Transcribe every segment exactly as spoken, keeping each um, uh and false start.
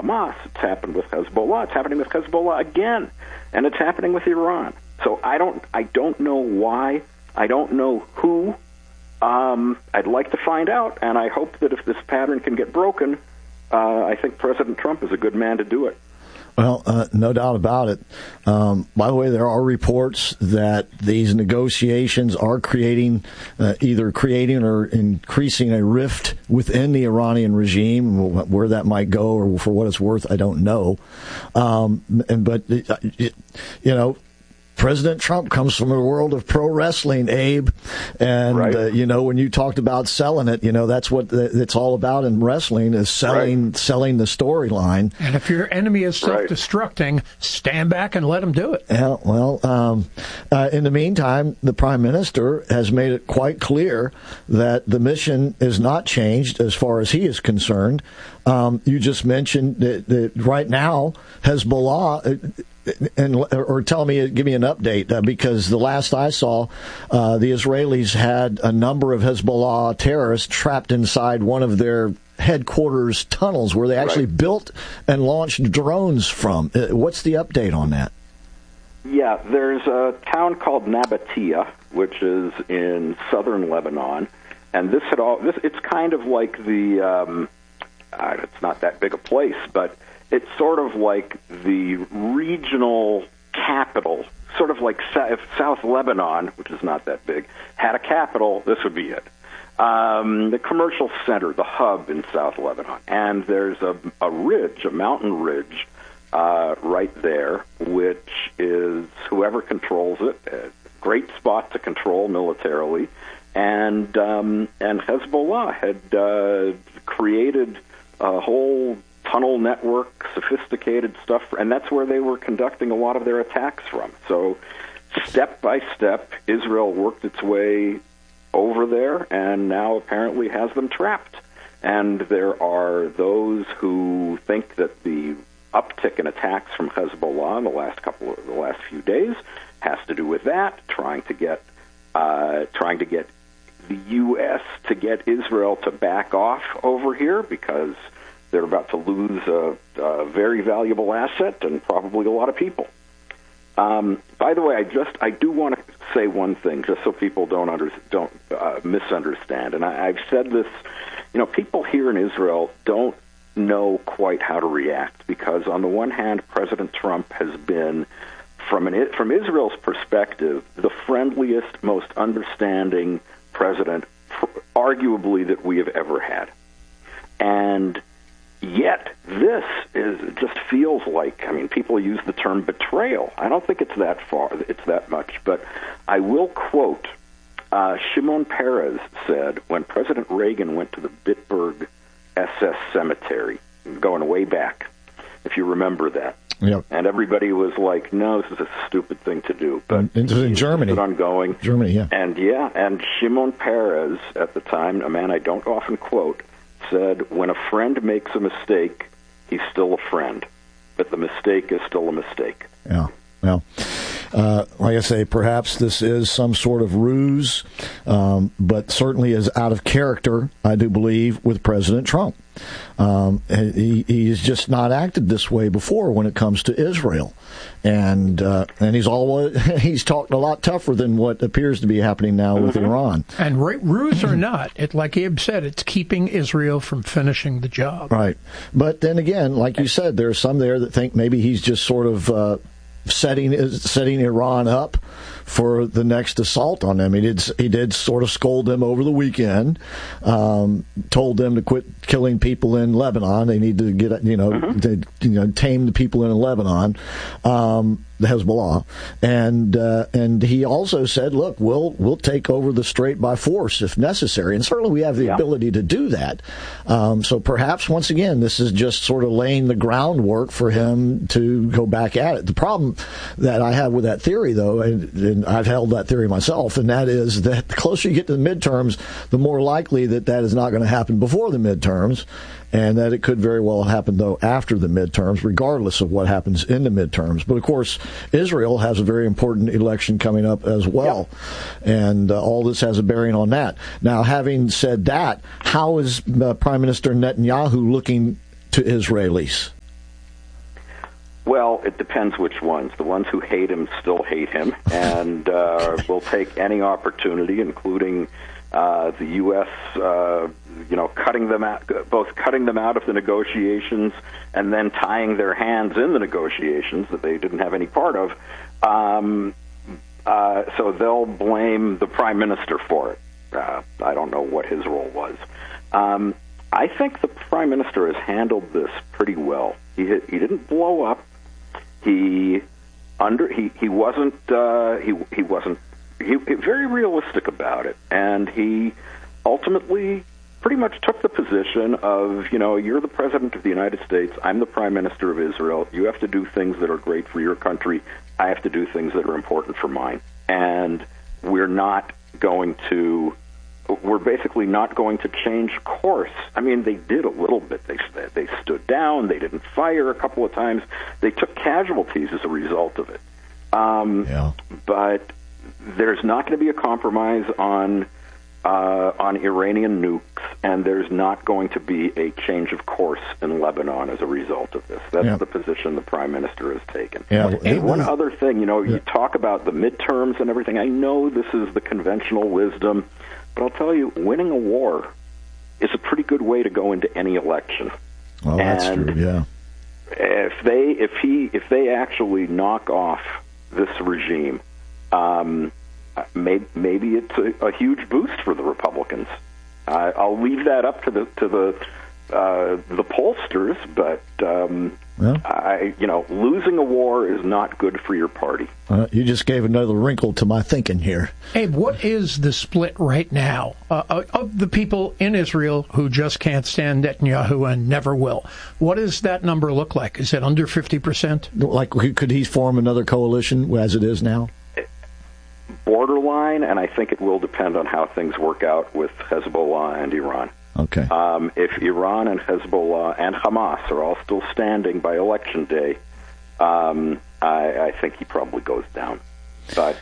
Hamas. It's happened with Hezbollah. It's happening with Hezbollah again, and it's happening with Iran. So I don't, I don't know why. I don't know who. Um, I'd like to find out, and I hope that if this pattern can get broken, uh, I think President Trump is a good man to do it. Well, uh, no doubt about it. Um, by the way, there are reports that these negotiations are creating, uh, either creating or increasing a rift within the Iranian regime. Where that might go, or for what it's worth, I don't know. Um, and, but, it, it, you know, President Trump comes from a world of pro wrestling, Abe. And, right. uh, you know, when you talked about selling it, you know, that's what it's all about in wrestling, is selling right. selling the storyline. And if your enemy is self-destructing, right. stand back and let him do it. Yeah, well, um, uh, in the meantime, the Prime Minister has made it quite clear that the mission is not changed as far as he is concerned. Um, you just mentioned that, that right now, Hezbollah... And or tell me, give me an update, uh, because the last I saw, uh, the Israelis had a number of Hezbollah terrorists trapped inside one of their headquarters tunnels where they actually right. built and launched drones from. Uh, what's the update on that? Yeah, there's a town called Nabatea, which is in southern Lebanon, and this had all. This it's kind of like the. Um, uh, it's not that big a place, but. It's sort of like the regional capital, sort of like if South Lebanon, which is not that big, had a capital, this would be it. Um, the commercial center, the hub in South Lebanon. And there's a, a ridge, a mountain ridge uh, right there, which is whoever controls it, a great spot to control militarily. And, um, and Hezbollah had uh, created a whole tunnel network, sophisticated stuff, and that's where they were conducting a lot of their attacks from. So step by step, Israel worked its way over there and now apparently has them trapped. And there are those who think that the uptick in attacks from Hezbollah in the last couple of the last few days has to do with that, trying to get uh, trying to get the U S to get Israel to back off over here because they're about to lose a, a very valuable asset and probably a lot of people. Um, by the way, I just I do want to say one thing, just so people don't under, don't uh, misunderstand. And I, I've said this, you know, people here in Israel don't know quite how to react because, on the one hand, President Trump has been, from an from Israel's perspective, the friendliest, most understanding president, arguably, that we have ever had, and yet, this is just feels like, I mean, people use the term betrayal. I don't think it's that far, it's that much, but I will quote, uh, Shimon Peres said, when President Reagan went to the Bitburg S S cemetery, going way back, if you remember that, yep. and everybody was like, no, this is a stupid thing to do. But it was in Germany. On going. Germany, yeah. And yeah, and Shimon Peres, at the time, a man I don't often quote, said, when a friend makes a mistake, he's still a friend, but the mistake is still a mistake. Yeah, well, uh, like I say, perhaps this is some sort of ruse, um, but certainly is out of character, I do believe, with President Trump. Um, he, he's just not acted this way before when it comes to Israel, and uh, and he's always he's talked a lot tougher than what appears to be happening now with mm-hmm. Iran. And ruse or not, it like Abe said, it's keeping Israel from finishing the job. Right, but then again, like you said, there are some there that think maybe he's just sort of uh, setting setting Iran up for the next assault on them. He did he did sort of scold them over the weekend, um, told them to quit killing people in Lebanon. They need to get, you know, mm-hmm. to, you know, tame the people in Lebanon, um, the Hezbollah, and uh, and he also said, look, we'll we'll take over the strait by force if necessary, and certainly we have the yeah. ability to do that. Um, so perhaps once again, this is just sort of laying the groundwork for him to go back at it. The problem that I have with that theory, though, and, and I've held that theory myself, and that is that the closer you get to the midterms, the more likely that that is not going to happen before the midterms, and that it could very well happen, though, after the midterms, regardless of what happens in the midterms. But, of course, Israel has a very important election coming up as well, yep. and uh, all this has a bearing on that. Now, having said that, how is uh, Prime Minister Netanyahu looking to Israelis? Well, it depends which ones. The ones who hate him still hate him, and uh, will take any opportunity, including uh, the U S, uh, you know, cutting them out, both cutting them out of the negotiations and then tying their hands in the negotiations that they didn't have any part of. Um, uh, so they'll blame the prime minister for it. Uh, I don't know what his role was. Um, I think the prime minister has handled this pretty well. He he didn't blow up. He under he he wasn't uh, he he wasn't he, he very realistic about it, and he ultimately pretty much took the position of, you know, you're the president of the United States, I'm the prime minister of Israel. You have to do things that are great for your country. I have to do things that are important for mine, and we're not going to. We're basically not going to change course. I mean, they did a little bit. They they stood down. They didn't fire a couple of times. They took casualties as a result of it. Um, yeah. But there's not going to be a compromise on uh, on Iranian nukes, and there's not going to be a change of course in Lebanon as a result of this. That's yeah. the position the prime minister has taken. Yeah. And one other thing, you know, yeah. you talk about the midterms and everything. I know this is the conventional wisdom. But I'll tell you, winning a war is a pretty good way to go into any election. Well, that's and true. Yeah. If they, if he, if they actually knock off this regime, um, maybe, maybe it's a, a huge boost for the Republicans. Uh, I'll leave that up to the to the uh, the pollsters, but um, yeah. I, you know, losing a war is not good for your party. Uh, you just gave another wrinkle to my thinking here. Abe, what is the split right now uh, of the people in Israel who just can't stand Netanyahu and never will? What does that number look like? Is it under fifty percent? Like, could he form another coalition as it is now? Borderline, and I think it will depend on how things work out with Hezbollah and Iran. Okay. Um, if Iran and Hezbollah and Hamas are all still standing by Election Day, um, I, I think he probably goes down. But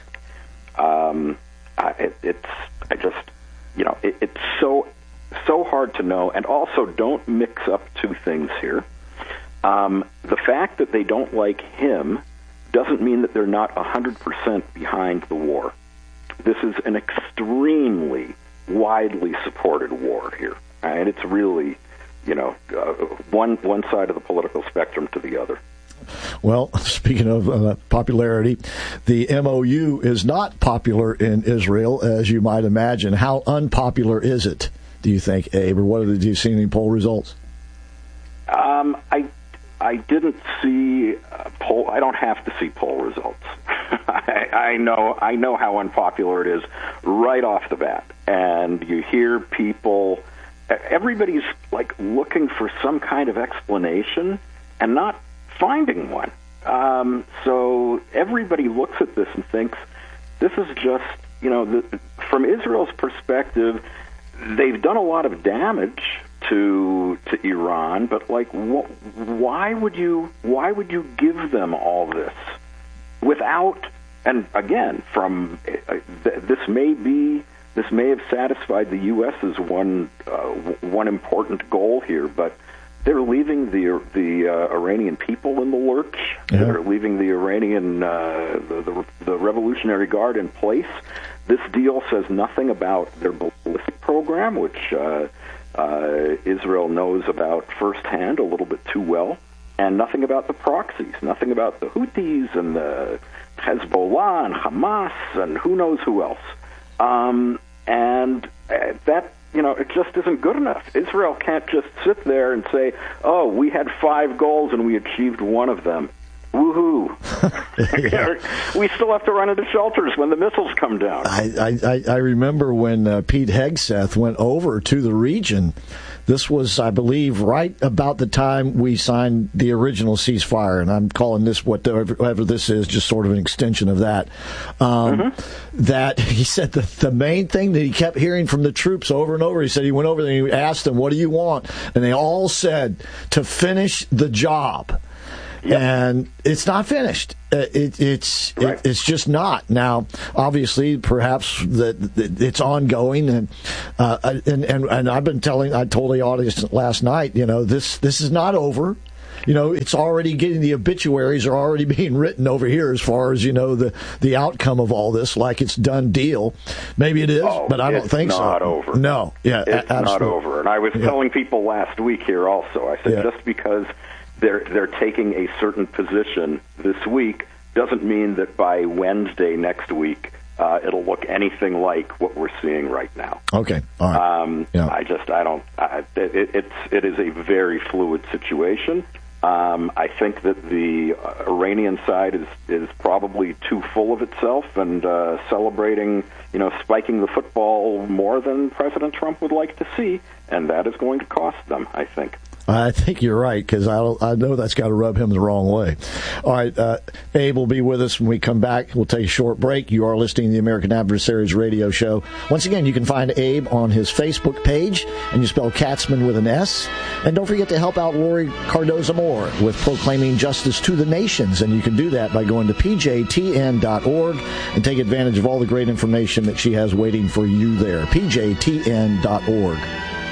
um, I, it, it's I just you know it, it's so so hard to know, and also don't mix up two things here. Um, the fact that they don't like him doesn't mean that they're not one hundred percent behind the war. This is an extremely widely supported war here, and it's really, you know, uh, one one side of the political spectrum to the other. Well, speaking of uh, popularity, the M O U is not popular in Israel, as you might imagine. How unpopular is it, do you think, Abe, or what have you seen any poll results? Um, I I didn't see uh, poll. I don't have to see poll results. I, I know I know how unpopular it is right off the bat, and you hear people. Everybody's like looking for some kind of explanation and not finding one. Um, so everybody looks at this and thinks this is just, you know, the, from Israel's perspective, they've done a lot of damage to to Iran, but like, wh- why would you why would you give them all this without? And again, from uh, th- this may be this may have satisfied the U S's one uh, w- one important goal here, but they're leaving the the uh, Iranian people in the lurch. Yeah. They're leaving the Iranian uh, the, the the Revolutionary Guard in place. This deal says nothing about their ballistic program, which uh, uh, Israel knows about firsthand a little bit too well, and nothing about the proxies, nothing about the Houthis and the Hezbollah and Hamas and who knows who else. Um, and uh, that, you know, it just isn't good enough. Israel can't just sit there and say, oh, we had five goals and we achieved one of them. Woohoo. Yeah. We still have to run into shelters when the missiles come down. I, I, I remember when uh, Pete Hegseth went over to the region. This was, I believe, right about the time we signed the original ceasefire, and I'm calling this whatever, whatever this is, just sort of an extension of that. Um, mm-hmm. That he said the, the main thing that he kept hearing from the troops over and over, he said he went over there and he asked them, what do you want? And they all said, to finish the job. Yep. And it's not finished. It, it's right. it, it's just not. Now, obviously, perhaps that it's ongoing, and, uh, and and and I've been telling. I told the audience last night. You know, this this is not over. you know, it's already getting, the obituaries are already being written over here as far as, you know, the, the outcome of all this, like it's done deal. Maybe it is, oh, but I don't think so. It's not over. No, yeah, it's a- not over. And I was yeah. telling people last week here also, I said, yeah. just because they're they're taking a certain position this week doesn't mean that by Wednesday next week uh, it'll look anything like what we're seeing right now. Okay, all right. Um, yeah. I just I don't. I, it, it's it is a very fluid situation. Um, I think that the Iranian side is is probably too full of itself and uh, celebrating, you know, spiking the football more than President Trump would like to see, and that is going to cost them, I think. I think you're right, because I, I know that's got to rub him the wrong way. All right, uh, Abe will be with us when we come back. We'll take a short break. You are listening to the American Adversaries radio show. Once again, you can find Abe on his Facebook page, and you spell Katzman with an S. And don't forget to help out Lori Cardoza Moore with proclaiming justice to the nations, and you can do that by going to P J T N dot org and take advantage of all the great information that she has waiting for you there. P J T N dot org.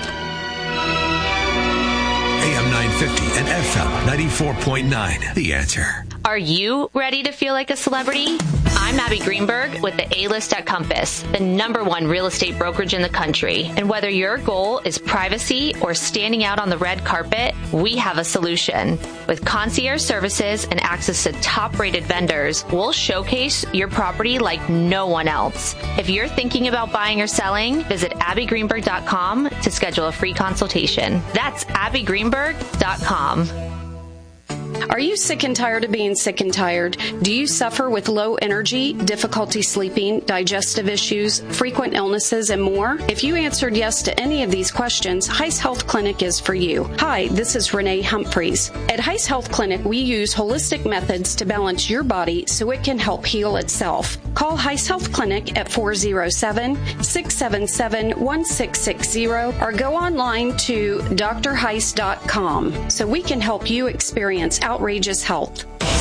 nine fifty and F M ninety-four point nine. The Answer. Are you ready to feel like a celebrity? I'm Abby Greenberg with the A-List at Compass, the number one real estate brokerage in the country. And whether your goal is privacy or standing out on the red carpet, we have a solution. With concierge services and access to top-rated vendors, we'll showcase your property like no one else. If you're thinking about buying or selling, visit abby greenberg dot com to schedule a free consultation. That's abby greenberg dot com. Are you sick and tired of being sick and tired? Do you suffer with low energy, difficulty sleeping, digestive issues, frequent illnesses, and more? If you answered yes to any of these questions, Heiss Health Clinic is for you. Hi, this is Renee Humphreys. At Heiss Health Clinic, we use holistic methods to balance your body so it can help heal itself. Call Heiss Health Clinic at four oh seven, six seven seven, one six six zero or go online to d r heiss dot com so we can help you experience outrageous health.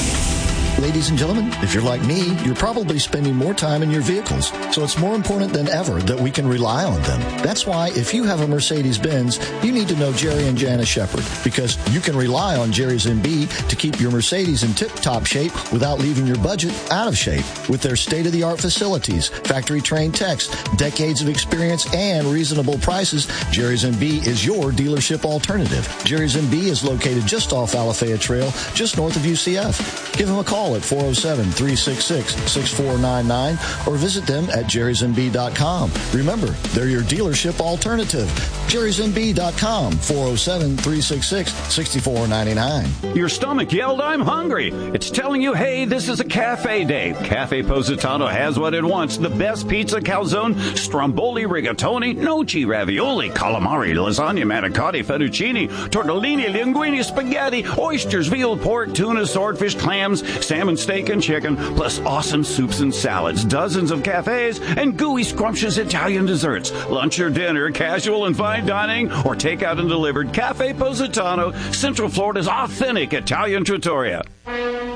Ladies and gentlemen, if you're like me, you're probably spending more time in your vehicles, so it's more important than ever that we can rely on them. That's why if you have a Mercedes-Benz, you need to know Jerry and Janice Shepard, because you can rely on Jerry's M B to keep your Mercedes in tip-top shape without leaving your budget out of shape. With their state-of-the-art facilities, factory-trained techs, decades of experience, and reasonable prices, Jerry's M B is your dealership alternative. Jerry's M B is located just off Alafaya Trail, just north of U C F. Give them a call at four oh seven, three six six, six four nine nine or visit them at jerrys m b dot com. Remember, they're your dealership alternative. jerrys m b dot com, four oh seven, three six six, six four nine nine. Your stomach yelled, "I'm hungry." It's telling you, hey, this is a cafe day. Cafe Positano has what it wants. The best pizza, calzone, stromboli, rigatoni, noci, ravioli, calamari, lasagna, manicotti, fettuccine, tortellini, linguine, spaghetti, oysters, veal, pork, tuna, swordfish, clams, salmon, steak, and chicken, plus awesome soups and salads, dozens of cafes, and gooey, scrumptious Italian desserts. Lunch or dinner, casual and fine dining, or takeout and delivered. Cafe Positano, Central Florida's authentic Italian trattoria. All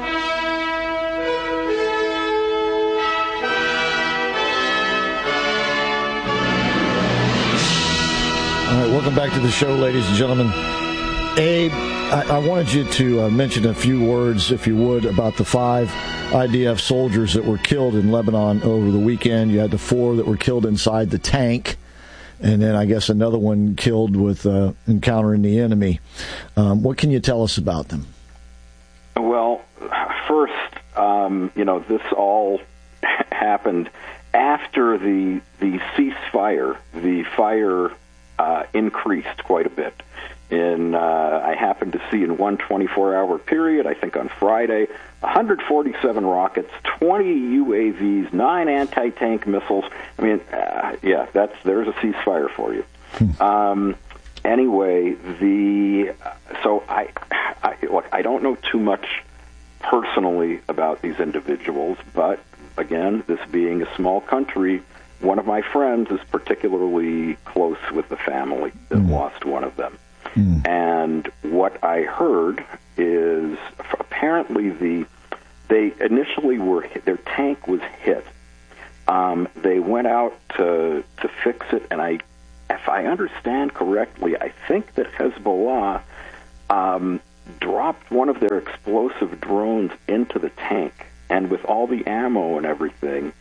right, welcome back to the show, ladies and gentlemen. Abe, I, I wanted you to uh, mention a few words, if you would, about the five I D F soldiers that were killed in Lebanon over the weekend. You had the four that were killed inside the tank, and then I guess another one killed with uh, encountering the enemy. Um, what can you tell us about them? Well, first, um, you know, this all happened after the the ceasefire. The fire uh, increased quite a bit. In uh, I happened to see in one twenty-four hour period, I think on Friday, one hundred forty-seven rockets, twenty U A Vs, nine anti-tank missiles. I mean, uh, yeah, that's there's a ceasefire for you. Hmm. Um, anyway, the so I, I look, I don't know too much personally about these individuals, but again, this being a small country, one of my friends is particularly close with the family that hmm. lost one of them. Mm. And what I heard is apparently the they initially were hit, their tank was hit. Um, they went out to to fix it, and I, if I understand correctly, I think that Hezbollah um, dropped one of their explosive drones into the tank, and with all the ammo and everything,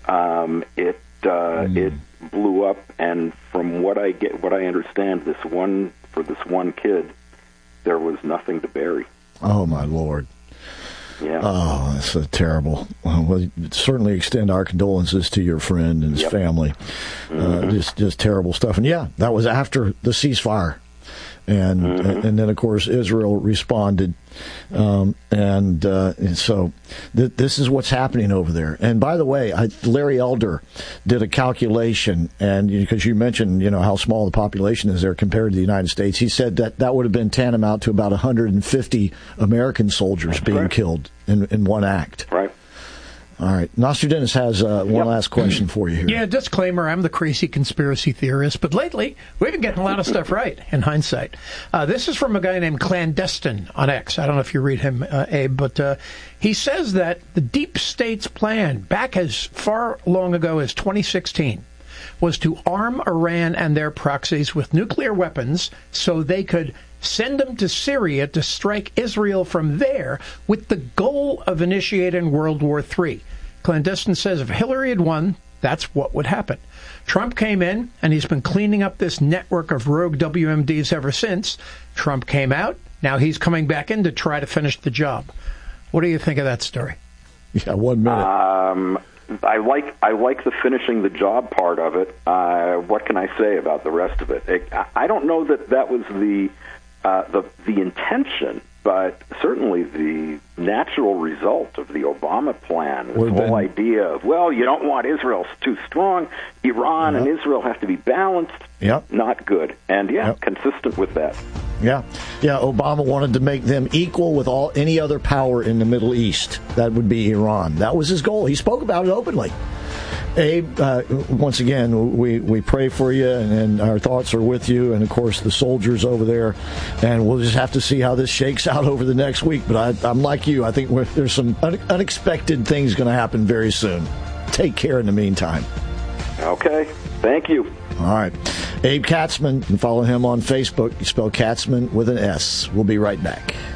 um, it uh, mm. it blew up. And from what I get, what I understand, this one for this one kid, there was nothing to bury. Oh my Lord! Yeah. Oh, that's a terrible. Well, we'll certainly extend our condolences to your friend and his yep. family. Mm-hmm. Uh, just, just terrible stuff. And yeah, that was after the ceasefire, and mm-hmm. and then of course Israel responded, um, and, uh, and so th- this is what's happening over there. And by the way, I, Larry Elder did a calculation, and because you mentioned, you know, how small the population is there compared to the United States, he said that that would have been tantamount to about one hundred fifty American soldiers That's being right. killed in, in one act. Right. All right. Nostradamus has uh, one yep. last question for you here. Yeah, disclaimer, I'm the crazy conspiracy theorist, but lately we've been getting a lot of stuff right, in hindsight. Uh, this is from a guy named Clandestine on X. I don't know if you read him, uh, Abe, but uh, he says that the deep state's plan, back as far long ago as twenty sixteen, was to arm Iran and their proxies with nuclear weapons so they could send them to Syria to strike Israel from there with the goal of initiating World War Three. Clandestine says if Hillary had won, that's what would happen. Trump came in, and he's been cleaning up this network of rogue W M Ds ever since. Trump came out. Now he's coming back in to try to finish the job. What do you think of that story? Yeah, one minute. Um, I like I like the finishing the job part of it. Uh, what can I say about the rest of it? it I don't know that that was the uh, the the intention, but certainly the natural result of the Obama plan, the whole been... idea of, well, you don't want Israel too strong, Iran yep. and Israel have to be balanced, yep. not good. And, yeah, yep. consistent with that. Yeah, yeah. Obama wanted to make them equal with all any other power in the Middle East. That would be Iran. That was his goal. He spoke about it openly. Abe, uh, once again, we, we pray for you, and, and our thoughts are with you, and, of course, the soldiers over there. And we'll just have to see how this shakes out over the next week. But I, I'm like you. I think we're, there's some un- unexpected things going to happen very soon. Take care in the meantime. Okay. Thank you. All right. Abe Katzman, and follow him on Facebook. You spell Katzman with an S. We'll be right back.